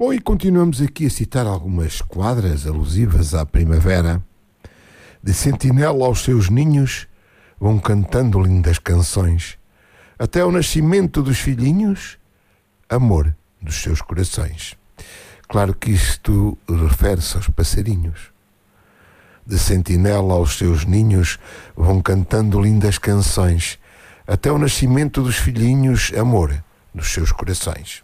Bom, e continuamos aqui a citar algumas quadras alusivas à primavera. De sentinela aos seus ninhos vão cantando lindas canções. Até ao nascimento dos filhinhos, amor dos seus corações. Claro que isto refere-se aos passarinhos. De sentinela aos seus ninhos vão cantando lindas canções. Até ao nascimento dos filhinhos, amor dos seus corações.